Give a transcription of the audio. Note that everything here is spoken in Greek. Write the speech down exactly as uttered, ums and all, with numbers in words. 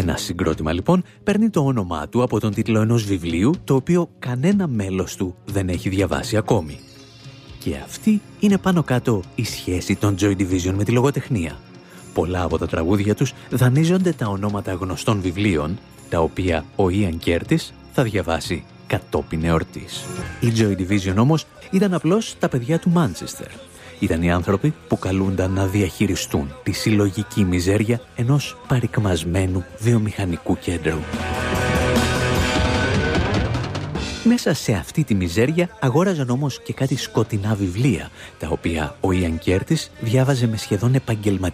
Ένα συγκρότημα λοιπόν παίρνει το όνομά του από τον τίτλο ενός βιβλίου το οποίο κανένα μέλος του δεν έχει διαβάσει ακόμη. Και αυτή είναι πάνω κάτω η σχέση των Joy Division με τη λογοτεχνία. Πολλά από τα τραγούδια τους δανείζονται τα ονόματα γνωστών βιβλίων, τα οποία ο Ian Curtis θα διαβάσει κατόπιν εορτής. Οι Joy Division όμως ήταν απλώς τα παιδιά του Μάντσεστερ. Ήταν οι άνθρωποι που καλούνταν να διαχειριστούν τη συλλογική μιζέρια ενός παρικμασμένου βιομηχανικού κέντρου. Μέσα σε αυτή τη μιζέρια αγόραζαν όμως και κάτι σκοτεινά βιβλία, τα οποία ο Ian Curtis διάβαζε με σχεδόν επαγγελματική